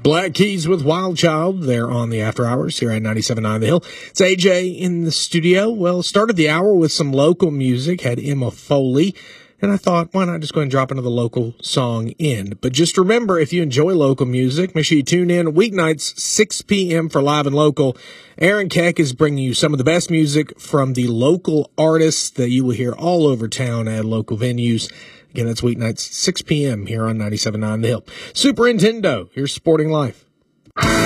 Black Keys with Wild Child. They're on the After Hours here at 97.9 The Hill. It's AJ in the studio. Well, started the hour with some local music, had Emma Foley, and I thought, why not just go and drop another local song in? But just remember, if you enjoy local music, make sure you tune in weeknights, 6 p.m. for Live and Local. Aaron Keck is bringing you some of the best music from the local artists that you will hear all over town at local venues. Again, that's weeknights, 6 p.m. here on 97.9 The Hill. Super Nintendo, here's Sporting Life.